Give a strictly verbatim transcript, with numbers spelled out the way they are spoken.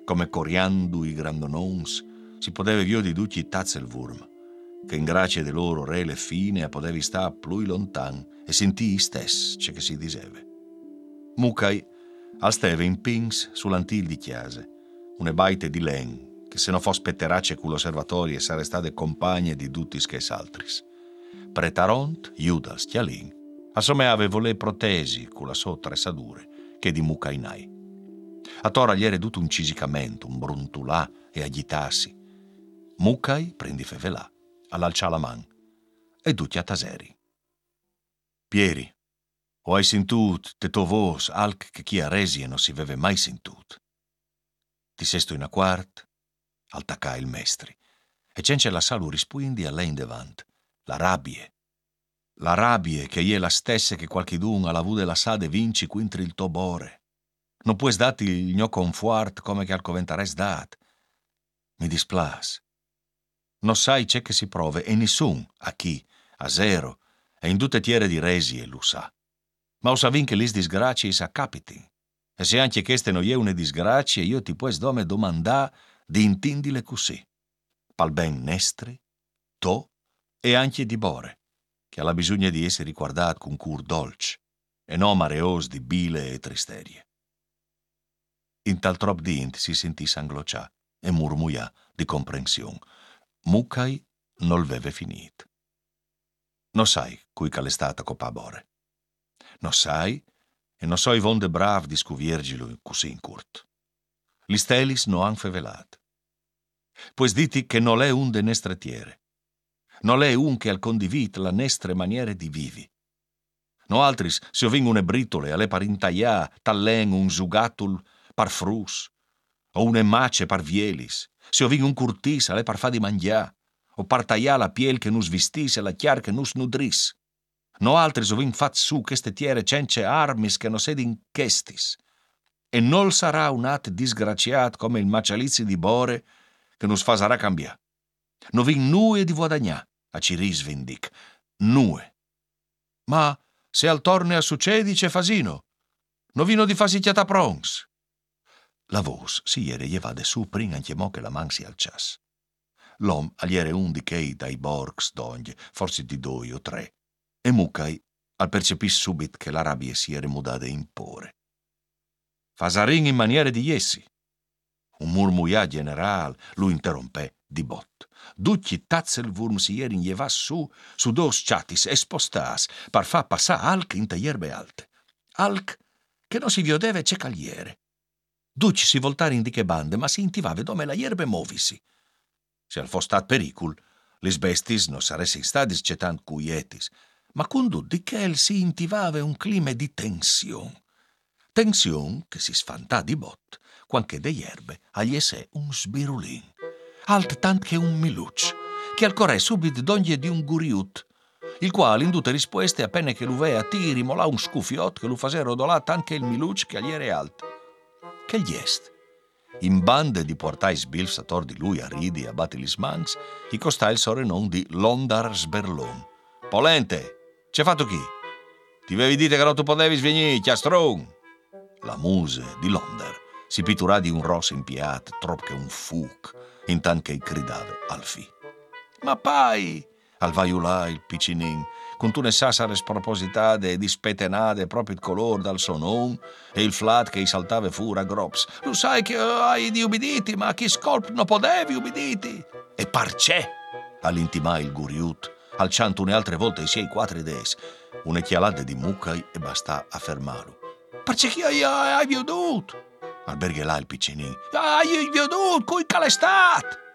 come coriando i grandonons, si poteva vio di tutti i tazzelwurm, che in grazia de loro rele fine potevi sta più lontan e sentì stess ciò che si diceva. Mucai al steve in pings sull'antil di chiase, une baite di len, che se non fosse petterace con l'osservatorio sarei state compagne di tutti che altris. Pretaront, Judas, Chialin, assome avevo le protesi con la sua tressature che di Mucai nai. A tora gli era tutto un cisicamento, un bruntulà e agitarsi. Mucai prendi fevelà, all'alcia la man, e tutti a taseri. Pieri, o hai sentut te to vos alc che chi a resie non si veve mai sentut. Ti sesto in a quart, al tacca il mestri, e cence la salu rispuindi a lei in devant, la rabbie. La rabbie che è la stessa che qualchidun alla vude la sa de vinci quintri il to bore. Non puoi dati il gno confuart come che al coventares dat. Mi displas. Non sai c'è che si prove e nessun, a chi, a zero, e in tutte tiere di resi e lo sa. Ma o savin che lis disgracie sa capiti. E se anche queste non è una disgrazie, io ti puoi dome domandà di intindile così. Pal ben nestri, to e anche di bore, che ha bisogno di essere riguardato con cur dolce e non mareos di bile e tristerie. In tal trop dint si sentì sanglocià e murmuià di comprensione. Mucai non l'veve finito. Non sai cui che l'è stata copa bore. Non sai e non so i vonde brav di scuviergilo così in curt. Li stelis no han fevelat. Pues diti che non è un de nestre tiere. Non è un che al condivit la nestre maniere di vivi. No altris se ovin une britole alle par intaià tallen un zugatul par frus, o une mace par vielis, se ovin un curtis alle par fa di mangià, o par taià la piel che nus vistis e la chiar che nus nudris. No altris ovin fat su queste tiere cence armis che no sedin chestis. E non sarà un at disgraciat come il macializzi di bore che nus fasarà cambià. No vin nue di guadagnà, a ci risvindic, nue. Ma se al torne a succedi c'è fasino, no vino di fasicchiata prons. La vos si iere llevade su prin anche mo che la man si alcias. L'om agliere un di chei dai borgs d'ogni, forse di due o tre, e Mucai al percepis subit che la rabbia si era mudade in pore. Fasarin in maniere di essi. Un murmuià general lo interrompè di bot. Ducci tazzelwurm si erin llevà su, su dos chatis espostas, par fa passà alc in taierbe alte. Alc che non si viodeve c'è cagliere. Ducci si voltarin di che bande, ma si intivave dome la ierbe movisi. Se al fostat pericul, lis bestis non saresse stadis cetant cuietis, ma cundu di che el si intivave un clima di tension. Tension che si sfantà di bot, quanche de ierbe agli sé un sbirulin, alt tant che un miluc, che al corre subit d'ogni di un guriut, il quale in tutte risposte appena che l'uvea tiri molà un scufiot che lo fasè rodolà tant che il miluc che agli era alt. Che gli est? In bande di portai sbilfs ator di lui a ridi e a batti manx, i costà il sorenon di Londar Sberlon. Polente, c'è fatto chi? Ti avevi dite che non tu potevi svenire, chiastron! La muse di Londar si pitturà di un ros impiat, trop che un fuc, intant che gridave al fi. Ma pai, al vaiulà il piccinin, con tu ne sassare spropositade e dispetenade proprio il color dal sonon e il flat che i saltave fura grops. Lo sai che hai di ubiditi, ma chi scolp non potevi ubiditi. E parcè, all'intimà il guriut, al ciantune altre volte i sei quattro des, une chialade di Mucai e bastà a fermarlo. Perché chi hai, hai vedut? Alberghelà il piccinin. Hai vedut, cui calestat?